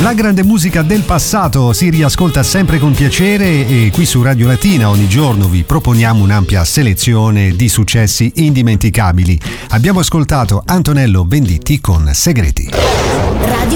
La grande musica del passato si riascolta sempre con piacere e qui su Radio Latina ogni giorno vi proponiamo un'ampia selezione di successi indimenticabili. Abbiamo ascoltato Antonello Venditti con Segreti. Radio